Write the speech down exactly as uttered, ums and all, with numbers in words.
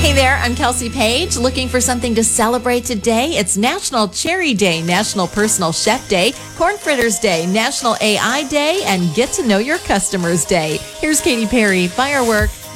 Hey there, I'm Kelsey Page. Looking for something to celebrate today? It's National Cherry Day, National Personal Chef Day, Corn Fritters Day, National A I Day, and Get to Know Your Customers Day. Here's Katy Perry, Firework.